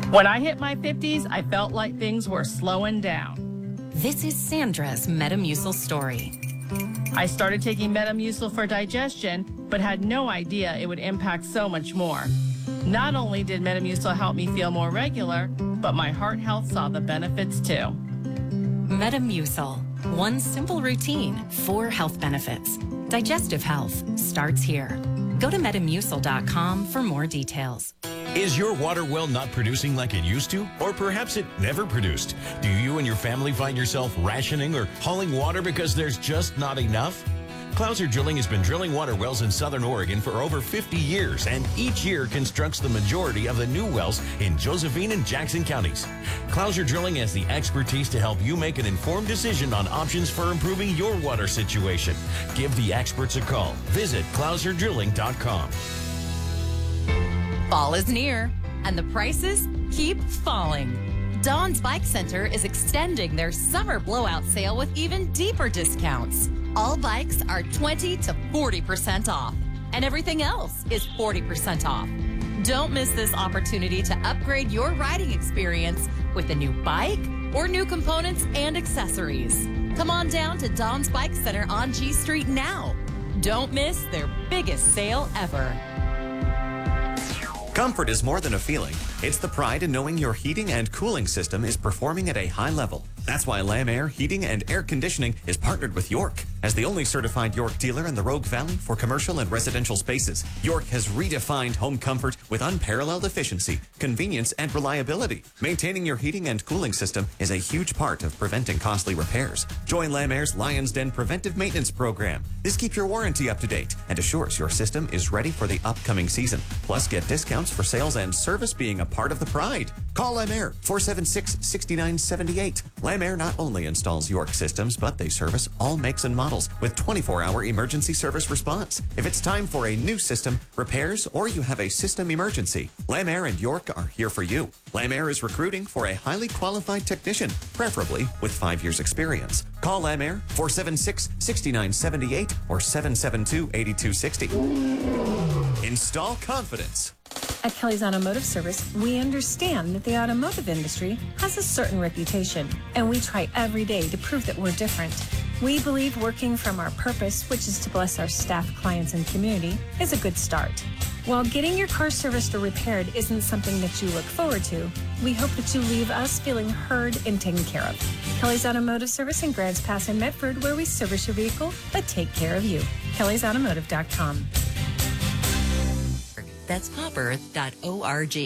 When I hit my 50s, I felt like things were slowing down. This is Sandra's Metamucil story. I started taking Metamucil for digestion, but had no idea it would impact so much more. Not only did Metamucil help me feel more regular, but my heart health saw the benefits too. Metamucil. One simple routine, 4 health benefits. Digestive health starts here. Go to Metamucil.com for more details. Is your water well not producing like it used to? Or perhaps it never produced? Do you and your family find yourself rationing or hauling water because there's just not enough? Clouser Drilling has been drilling water wells in Southern Oregon for over 50 years, and each year constructs the majority of the new wells in Josephine and Jackson counties. Clouser Drilling has the expertise to help you make an informed decision on options for improving your water situation. Give the experts a call. Visit ClouserDrilling.com. Fall is near, and the prices keep falling. Dawn's Bike Center is extending their summer blowout sale with even deeper discounts. All bikes are 20 to 40% off, and everything else is 40% off. Don't miss this opportunity to upgrade your riding experience with a new bike or new components and accessories. Come on down to Dawn's Bike Center on G Street now. Don't miss their biggest sale ever. Comfort is more than a feeling. It's the pride in knowing your heating and cooling system is performing at a high level. That's why Lam Air Heating and Air Conditioning is partnered with York. As the only certified York dealer in the Rogue Valley for commercial and residential spaces, York has redefined home comfort with unparalleled efficiency, convenience, and reliability. Maintaining your heating and cooling system is a huge part of preventing costly repairs. Join Lam Air's Lion's Den Preventive Maintenance Program. This keeps your warranty up to date and assures your system is ready for the upcoming season. Plus, get discounts for sales and service being a part of the pride. Call Lam Air 476-6978. Lam Air not only installs York systems, but they service all makes and models with 24-hour emergency service response. If it's time for a new system, repairs, or you have a system emergency, Lam Air and York are here for you. Lam Air is recruiting for a highly qualified technician, preferably with 5 years experience. Call Lam Air 476-6978 or 772-8260. Install confidence. At Kelly's Automotive Service, we understand that the automotive industry has a certain reputation, and we try every day to prove that we're different. We believe working from our purpose, which is to bless our staff, clients, and community, is a good start. While getting your car serviced or repaired isn't something that you look forward to, we hope that you leave us feeling heard and taken care of. Kelly's Automotive Service in Grants Pass and Medford, where we service your vehicle, but take care of you. KellysAutomotive.com. That's popearth.org.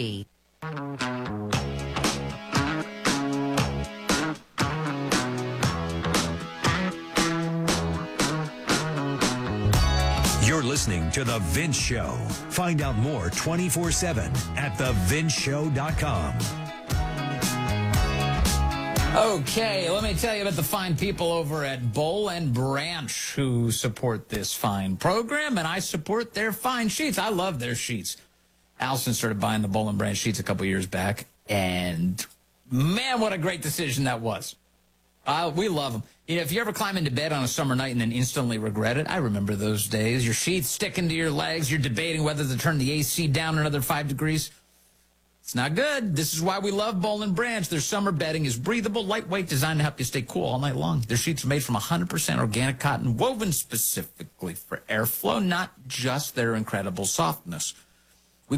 You're listening to The Vince Show. Find out more 24/7 at thevinceshow.com. Okay, let me tell you about the fine people over at Boll and Branch who support this fine program, and I support their fine sheets. I love their sheets. Allison started buying the Boll and Branch sheets a couple years back, and man, what a great decision that was. We love them. You know, if you ever climb into bed on a summer night and then instantly regret it, I remember those days. Your sheets sticking to your legs, you're debating whether to turn the AC down another 5 degrees. It's not good. This is why we love Boll and Branch. Their summer bedding is breathable, lightweight, designed to help you stay cool all night long. Their sheets are made from 100% organic cotton, woven specifically for airflow, not just their incredible softness.